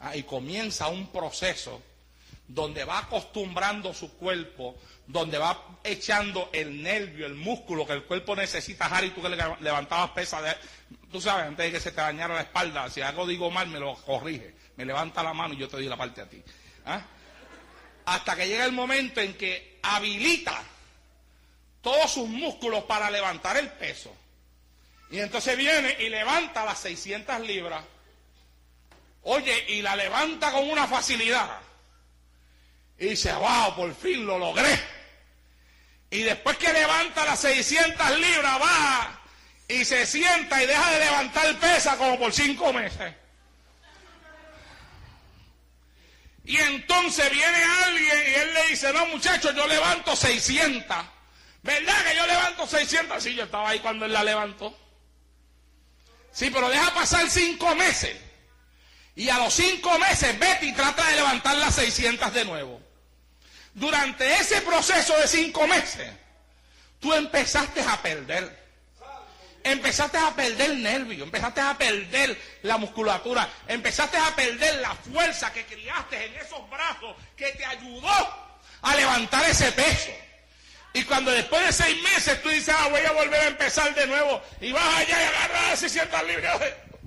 Y comienza un proceso donde va acostumbrando su cuerpo, donde va echando el nervio, el músculo que el cuerpo necesita. Harry, tú que levantabas pesas, tú sabes, antes de que se te dañara la espalda, si algo digo mal, me lo corrige, me levanta la mano y yo te doy la parte a ti. Hasta que llega el momento en que habilita todos sus músculos para levantar el peso. Y entonces viene y levanta las 600 libras. Oye, y la levanta con una facilidad. Y dice, wow, por fin lo logré. Y después que levanta las 600 libras, va y se sienta y deja de levantar pesa como por 5 meses. Y entonces viene alguien y él le dice, no muchachos, yo levanto 600. ¿Verdad que yo levanto 600? Sí, yo estaba ahí cuando él la levantó. Sí, pero deja pasar 5 meses. Y a los 5 meses vete y trata de levantar las 600 de nuevo. Durante ese proceso de 5 meses, tú empezaste a perder. Empezaste a perder nervio, empezaste a perder la musculatura, empezaste a perder la fuerza que criaste en esos brazos que te ayudó a levantar ese peso. Y cuando después de 6 meses tú dices, voy a volver a empezar de nuevo, y vas allá y agarras las 600 libras.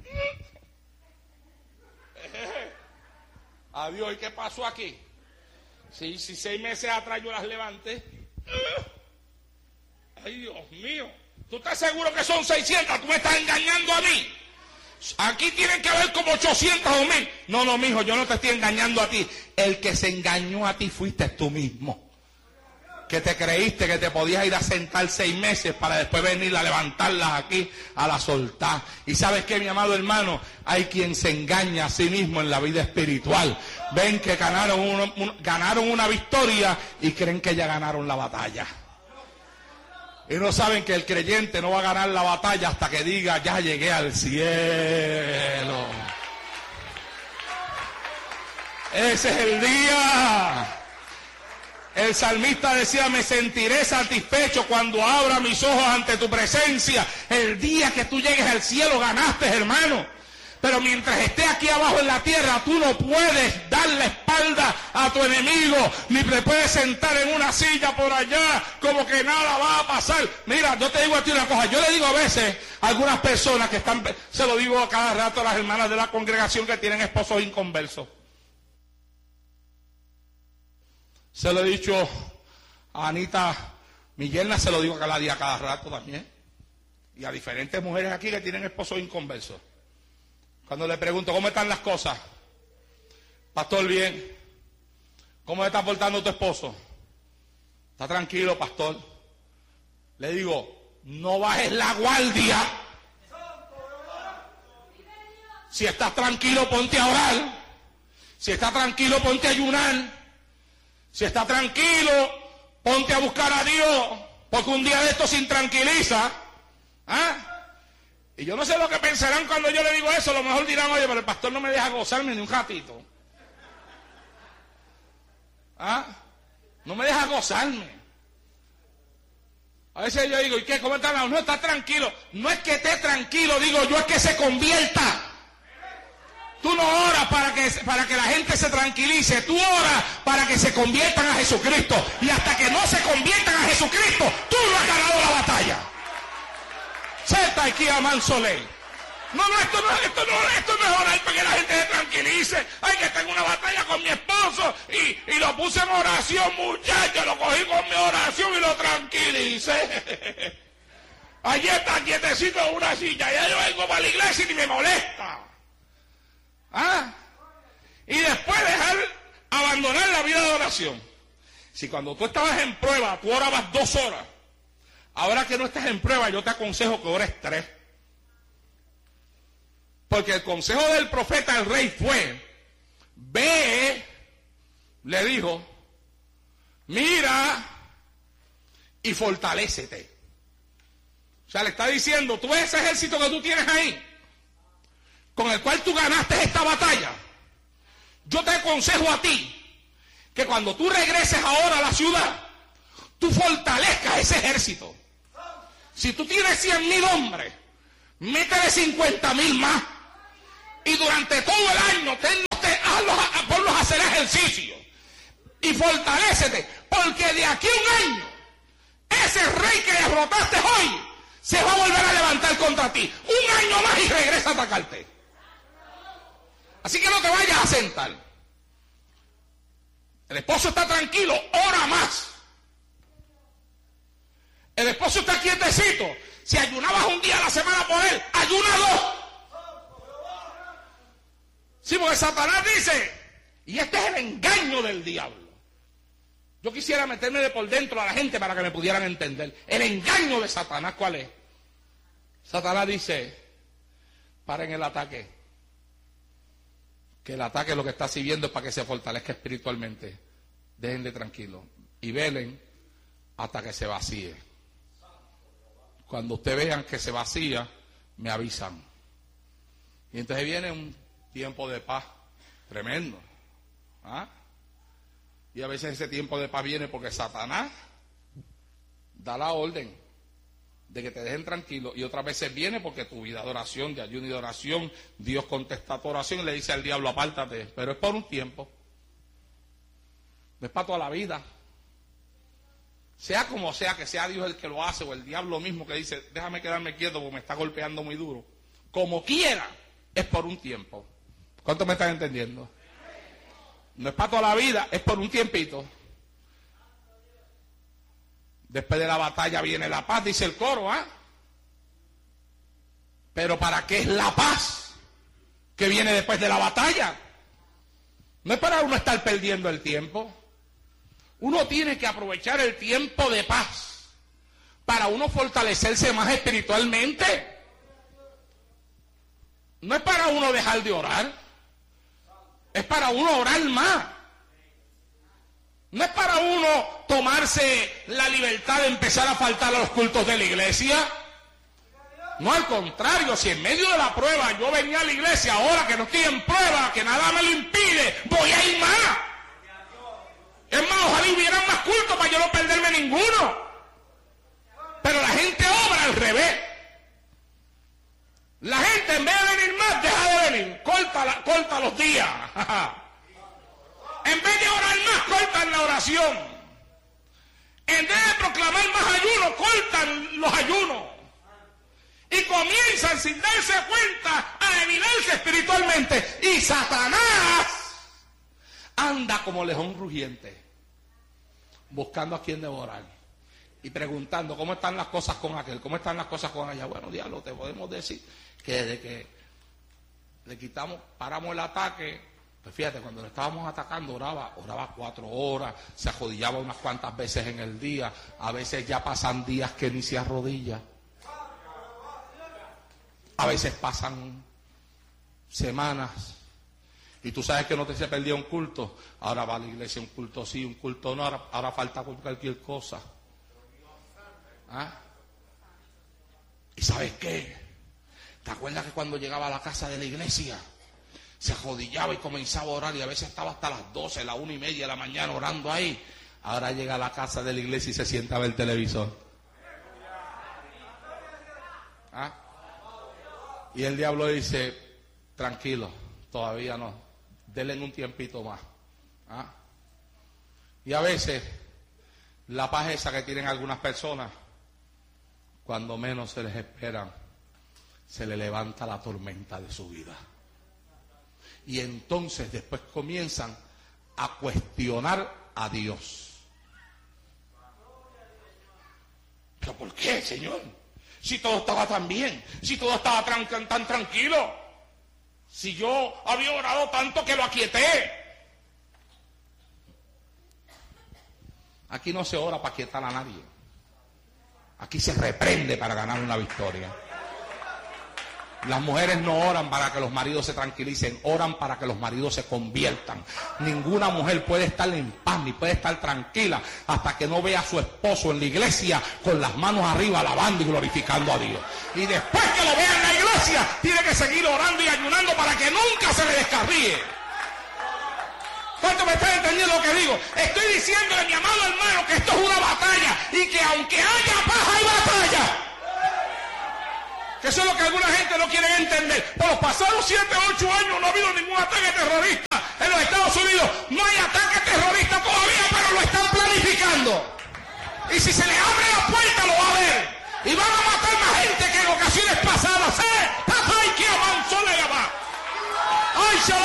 Adiós, ¿y qué pasó aquí? Si 6 meses atrás yo las levanté. Ay, Dios mío. ¿Tú estás seguro que son 600? ¿Tú me estás engañando a mí? Aquí tienen que haber como 800 o 1000. No, mijo, yo no te estoy engañando a ti. El que se engañó a ti fuiste tú mismo. Que te creíste que te podías ir a sentar 6 meses para después venir a levantarlas aquí, a la soltar. Y ¿sabes qué, mi amado hermano? Hay quien se engaña a sí mismo en la vida espiritual. Ven que ganaron una victoria y creen que ya ganaron la batalla. Y no saben que el creyente no va a ganar la batalla hasta que diga, ya llegué al cielo. Ese es el día. El salmista decía, me sentiré satisfecho cuando abra mis ojos ante tu presencia. El día que tú llegues al cielo ganaste, hermano. Pero mientras esté aquí abajo en la tierra, tú no puedes dar la espalda a tu enemigo, ni te puedes sentar en una silla por allá como que nada va a pasar. Mira, yo te digo a ti una cosa, yo le digo a veces a algunas personas que están, se lo digo a cada rato a las hermanas de la congregación que tienen esposos inconversos. Se lo he dicho a Anita, mi yerna, se lo digo cada día, cada rato también. Y a diferentes mujeres aquí que tienen esposos inconversos. Cuando le pregunto, ¿cómo están las cosas? Pastor, bien. ¿Cómo se está portando tu esposo? ¿Está tranquilo, pastor? Le digo, no bajes la guardia. Si estás tranquilo, ponte a orar. Si estás tranquilo, ponte a ayunar. Si estás tranquilo, ponte a buscar a Dios. Porque un día de esto se intranquiliza. Y yo no sé lo que pensarán cuando yo le digo eso. A lo mejor dirán, oye, pero el pastor no me deja gozarme ni un ratito. No me deja gozarme. A veces yo digo, ¿y qué? ¿Cómo está? No, está tranquilo. No es que esté tranquilo, digo yo, es que se convierta. Tú no oras para que la gente se tranquilice. Tú oras para que se conviertan a Jesucristo. Y hasta que no se conviertan a Jesucristo, tú no has ganado la batalla. Senta aquí a Mansoley. No, esto no es orar para que la gente se tranquilice. Ay, que tengo una batalla con mi esposo y lo puse en oración, muchacho. Lo cogí con mi oración y lo tranquilicé. Allí está quietecito en una silla. Ya yo vengo para la iglesia y ni me molesta. Y después abandonar la vida de oración. Si cuando tú estabas en prueba, tú orabas 2 horas. Ahora que no estás en prueba, yo te aconsejo que ores 3. Porque el consejo del profeta, el rey, fue, ve, le dijo, mira y fortalécete. O sea, le está diciendo, tú ves ese ejército que tú tienes ahí, con el cual tú ganaste esta batalla. Yo te aconsejo a ti, que cuando tú regreses ahora a la ciudad, tú fortalezcas ese ejército. Si tú tienes 100,000 hombres, métele 50,000 más. Y durante todo el año, tenlos fortalécete, porque de aquí a un año, ese rey que derrotaste hoy, se va a volver a levantar contra ti. Un año más y regresa a atacarte. Así que no te vayas a sentar. El esposo está tranquilo, ora más. El esposo está quietecito. Si ayunabas un día a la semana por él, ayuna 2. Sí, porque Satanás dice, y este es el engaño del diablo. Yo quisiera meterme de por dentro a la gente para que me pudieran entender. El engaño de Satanás, ¿cuál es? Satanás dice, paren el ataque. Que el ataque lo que está sirviendo es para que se fortalezca espiritualmente. Déjenle tranquilo. Y velen hasta que se vacíe. Cuando ustedes vean que se vacía, me avisan. Y entonces viene un tiempo de paz tremendo. ¿Ah? Y a veces ese tiempo de paz viene porque Satanás da la orden de que te dejen tranquilo, y otras veces viene porque tu vida de oración, de ayuno y de oración, Dios contesta tu oración y le dice al diablo, apártate, pero es por un tiempo, no es para toda la vida. Sea como sea, que sea Dios el que lo hace o el diablo mismo que dice, déjame quedarme quieto porque me está golpeando muy duro, como quiera, es por un tiempo. ¿Cuánto me están entendiendo? No es para toda la vida, es por un tiempito. Después de la batalla viene la paz, dice el coro, ¿ah? Pero ¿para qué es la paz que viene después de la batalla? No es para uno estar perdiendo el tiempo. Uno tiene que aprovechar el tiempo de paz para uno fortalecerse más espiritualmente. No es para uno dejar de orar, es para uno orar más. No es para uno tomarse la libertad de empezar a faltar a los cultos de la iglesia. No, al contrario, si en medio de la prueba yo venía a la iglesia, ahora que no estoy en prueba, que nada me lo impide, voy a ir más. Es más, ojalá hubieran más cultos para yo no perderme ninguno. Pero la gente obra al revés. La gente, en vez de venir más, deja de venir. Corta los días. En vez de orar más, cortan la oración. En vez de proclamar más ayuno, cortan los ayunos. Y comienzan sin darse cuenta a debilitarse espiritualmente. Y Satanás anda como león rugiente, buscando a quien devorar. Y preguntando, ¿cómo están las cosas con aquel? ¿Cómo están las cosas con allá? Bueno, diablo, te podemos decir que desde que le paramos el ataque, pues fíjate, cuando le estábamos atacando oraba 4 horas, se arrodillaba unas cuantas veces en el día, a veces ya pasan días que ni se arrodilla, a veces pasan semanas, y tú sabes que no te se perdía un culto, ahora va a la iglesia un culto sí, un culto no, ahora falta cualquier cosa. ¿Ah? ¿Y sabes qué? ¿Te acuerdas que cuando llegaba a la casa de la iglesia se arrodillaba y comenzaba a orar y a veces estaba hasta las 12, las 1:30 de la mañana orando ahí? Ahora llega a la casa de la iglesia y se sienta a ver el televisor. ¿Ah? Y el diablo dice, tranquilo, todavía no, denle un tiempito más. ¿Ah? Y a veces la paz esa que tienen algunas personas, cuando menos se les esperan, se le levanta la tormenta de su vida. Y entonces después comienzan a cuestionar a Dios. ¿Pero por qué, Señor? Si todo estaba tan bien, si todo estaba tan tranquilo, si yo había orado tanto que lo aquieté. Aquí no se ora para aquietar a nadie. Aquí se reprende para ganar una victoria. Las mujeres no oran para que los maridos se tranquilicen, oran para que los maridos se conviertan. Ninguna mujer puede estar en paz ni puede estar tranquila hasta que no vea a su esposo en la iglesia con las manos arriba alabando y glorificando a Dios. Y después que lo vea en la iglesia, tiene que seguir orando y ayunando para que nunca se le descarríe. ¿Cuánto me están entendiendo lo que digo? Estoy diciéndole, mi amado hermano, que esto es una batalla y que aunque haya paz, hay batalla. Que eso es lo que alguna gente no quiere entender. Por los pasados 7 o 8 años no ha habido ningún ataque terrorista en los Estados Unidos. No hay ataque terrorista todavía,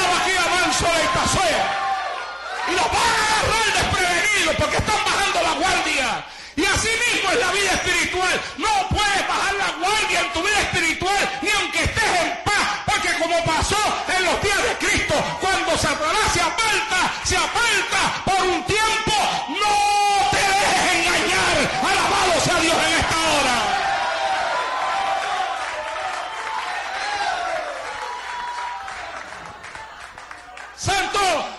aquí a manso de pasó. Y los van a agarrar desprevenidos porque están bajando la guardia. Y así mismo es la vida espiritual. No puedes bajar la guardia en tu vida espiritual ni aunque estés en paz. Porque como pasó en los días de Cristo, cuando Satanás se aparta por un tiempo, no te dejes engañar. Alabado sea Dios en esta hora. Santo.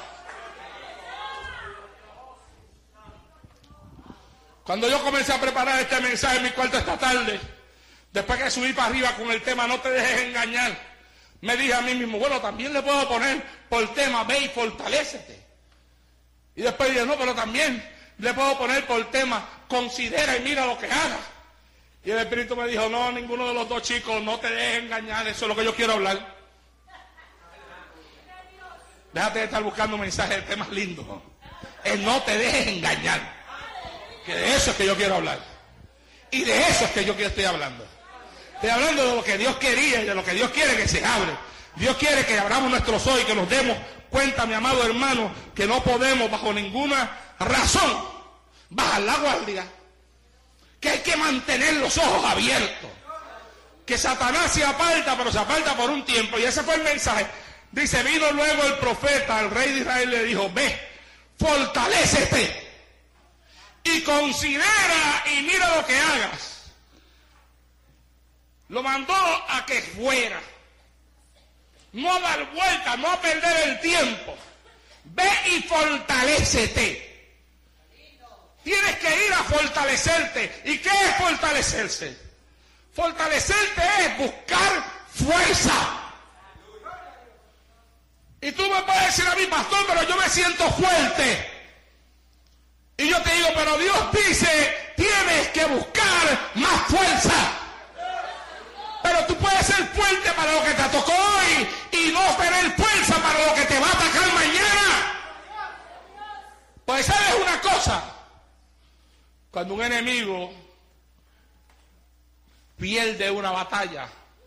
Cuando yo comencé a preparar este mensaje en mi cuarto esta tarde, después que subí para arriba con el tema no te dejes engañar, me dije a mí mismo, bueno, también le puedo poner por tema ve y fortalécete. Y después dije, no, pero también le puedo poner por tema considera y mira lo que haga. Y el Espíritu me dijo, no, ninguno de los dos, chicos, no te dejes engañar, eso es lo que yo quiero hablar. Déjate de estar buscando mensajes de temas lindos. No te dejes engañar. Que de eso es que yo quiero hablar. Y de eso es que yo estoy hablando. Estoy hablando de lo que Dios quería y de lo que Dios quiere que se hable. Dios quiere que abramos nuestros ojos y que nos demos cuenta, mi amado hermano, que no podemos bajo ninguna razón bajar la guardia. Que hay que mantener los ojos abiertos. Que Satanás se aparta, pero se aparta por un tiempo. Y ese fue el mensaje. Dice, vino luego el profeta, el rey de Israel, le dijo, ve, fortalécete. Y considera y mira lo que hagas. Lo mandó a que fuera. No a dar vuelta, no a perder el tiempo. Ve y fortalécete. Tienes que ir a fortalecerte. ¿Y qué es fortalecerse? Fortalecerte es buscar fuerza. Y tú me puedes decir a mí, pastor, pero yo me siento fuerte. Y yo te digo, pero Dios dice, tienes que buscar más fuerza. Pero tú puedes ser fuerte para lo que te tocó hoy y no tener fuerza para lo que te va a atacar mañana. Pues sabes una cosa, cuando un enemigo pierde una batalla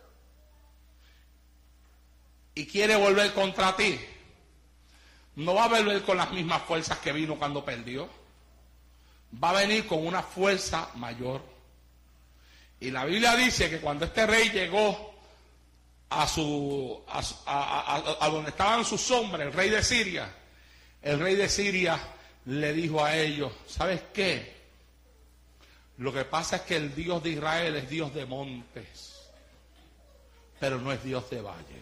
y quiere volver contra ti, no va a volver con las mismas fuerzas que vino cuando perdió. Va a venir con una fuerza mayor. Y la Biblia dice que cuando este rey llegó a donde estaban sus hombres, el rey de Siria le dijo a ellos, ¿sabes qué? Lo que pasa es que el Dios de Israel es Dios de montes, pero no es Dios de valles.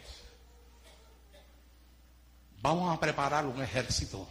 Vamos a preparar un ejército.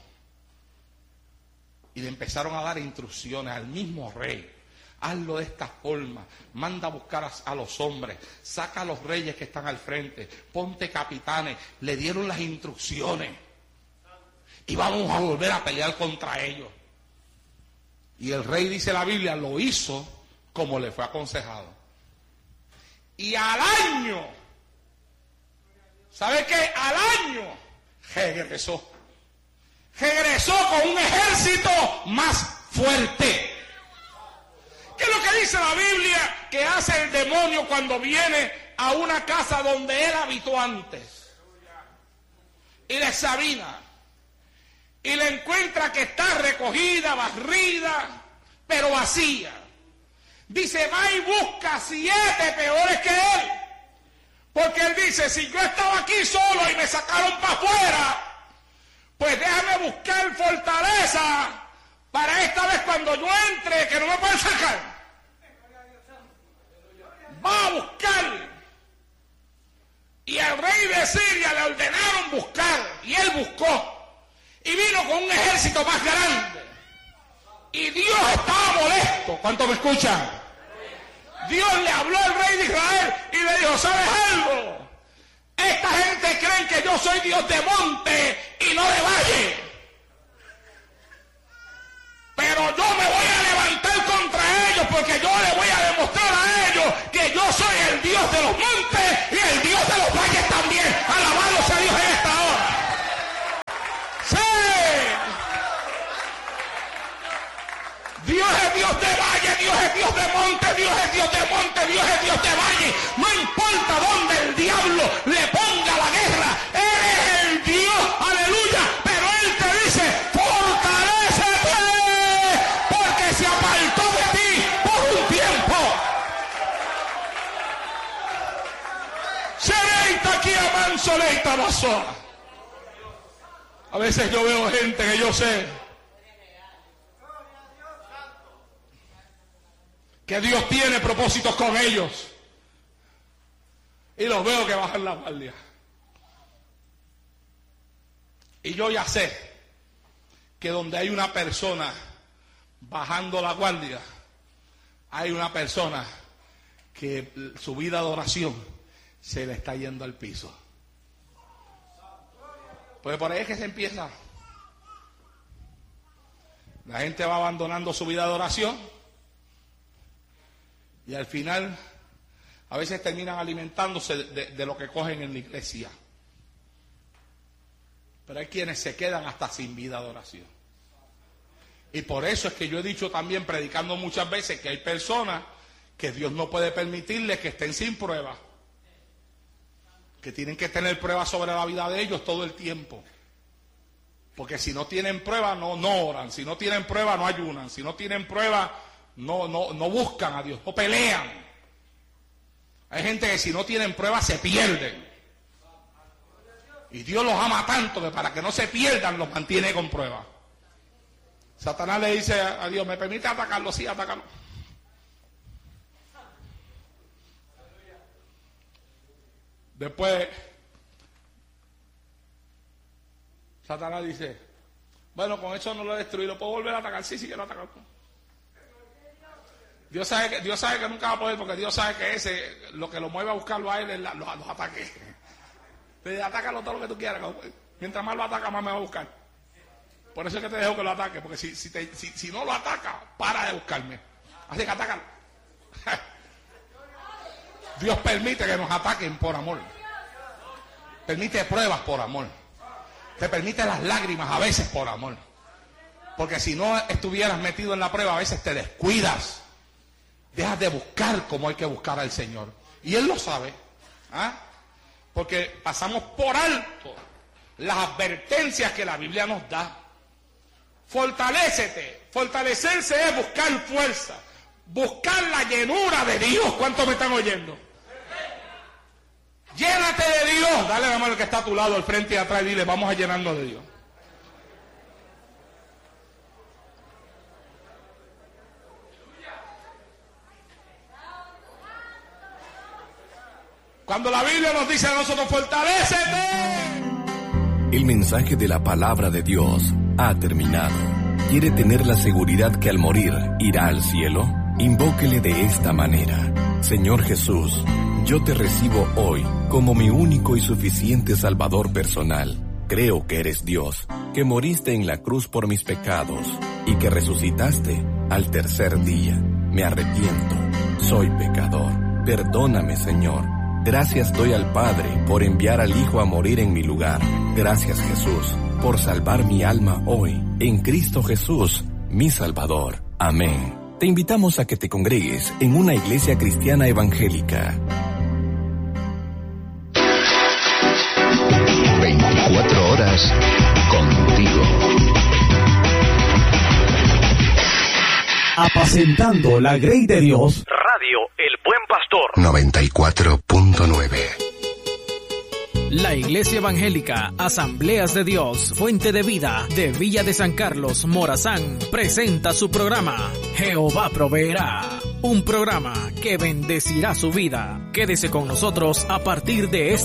Y le empezaron a dar instrucciones al mismo rey. Hazlo de esta forma. Manda a buscar a los hombres. Saca a los reyes que están al frente. Ponte capitanes. Le dieron las instrucciones. Y vamos a volver a pelear contra ellos. Y el rey, dice la Biblia, lo hizo como le fue aconsejado. Y al año, ¿sabe qué? Al año regresó. Regresó con un ejército más fuerte. ¿Qué es lo que dice la Biblia que hace el demonio cuando viene a una casa donde él habitó antes? Y le examina. Y le encuentra que está recogida, barrida, pero vacía. Dice, va y busca 7 peores que él. Porque él dice, si yo estaba aquí solo y me sacaron para afuera, pues déjame buscar fortaleza para esta vez cuando yo entre, que no me pueden sacar. Va a buscar. Y al rey de Siria le ordenaron buscar. Y él buscó. Y vino con un ejército más grande. Y Dios estaba molesto. ¿Cuántos me escuchan? Dios le habló al rey de Israel y le dijo, ¿sabes algo? Esta gente cree que yo soy Dios de monte y no de valle. Pero yo me voy a levantar contra ellos porque yo les voy a demostrar a ellos que yo soy el Dios de los montes y el Dios de los valles también. Alabado sea Dios en esta hora. ¡Sí! Dios es Dios de valle, Dios es Dios de monte, Dios es Dios de monte, Dios es Dios de valle. No importa dónde el diablo le ponga la guerra, Él es el Dios mansoleta basura. A veces yo veo gente que yo sé que Dios tiene propósitos con ellos y los veo que bajan la guardia. Y yo ya sé que donde hay una persona bajando la guardia, hay una persona que su vida de oración se le está yendo al piso. Pues por ahí es que se empieza. La gente va abandonando su vida de oración y al final a veces terminan alimentándose de lo que cogen en la iglesia. Pero hay quienes se quedan hasta sin vida de oración. Y por eso es que yo he dicho también, predicando muchas veces, que hay personas que Dios no puede permitirles que estén sin prueba, que tienen que tener pruebas sobre la vida de ellos todo el tiempo. Porque si no tienen prueba no oran, si no tienen prueba no ayunan, si no tienen prueba no buscan a Dios, no pelean. Hay gente que si no tienen prueba se pierden. Y Dios los ama tanto que para que no se pierdan los mantiene con prueba. Satanás le dice a Dios, ¿me permite atacarlo? Sí, atácalo. Después Satanás dice, bueno, con eso no lo destruí, lo puedo volver a atacar. Sí, quiero atacarlo. Dios sabe que nunca va a poder, porque Dios sabe que lo que lo mueve a buscarlo a él es los ataques. Entonces, atácalo todo lo que tú quieras. Mientras más lo ataca, más me va a buscar. Por eso es que te dejo que lo ataque, porque si no lo ataca, para de buscarme. Así que atácalo. Dios permite que nos ataquen por amor. Permite pruebas por amor. Te permite las lágrimas a veces por amor. Porque si no estuvieras metido en la prueba, a veces te descuidas. Dejas de buscar como hay que buscar al Señor. Y Él lo sabe. Porque pasamos por alto las advertencias que la Biblia nos da. Fortalécete. Fortalecerse es buscar fuerza. Buscar la llenura de Dios. ¿Cuántos me están oyendo? Llénate de Dios. Dale la mano al que está a tu lado, al frente y atrás, y dile, vamos a llenarnos de Dios. Cuando la Biblia nos dice a nosotros, fortalécete. El mensaje de la palabra de Dios ha terminado. ¿Quiere tener la seguridad que al morir irá al cielo? Invóquele de esta manera. Señor Jesús, yo te recibo hoy como mi único y suficiente Salvador personal. Creo que eres Dios, que moriste en la cruz por mis pecados y que resucitaste al tercer día. Me arrepiento, soy pecador. Perdóname, Señor. Gracias doy al Padre por enviar al Hijo a morir en mi lugar. Gracias, Jesús, por salvar mi alma hoy, en Cristo Jesús, mi Salvador. Amén. Te invitamos a que te congregues en una iglesia cristiana evangélica. 24 horas contigo. Apacentando la grey de Dios. Radio El Buen Pastor. 94.9. La Iglesia Evangélica Asambleas de Dios, Fuente de Vida, de Villa de San Carlos, Morazán, presenta su programa, Jehová Proveerá. Un programa que bendecirá su vida. Quédese con nosotros a partir de este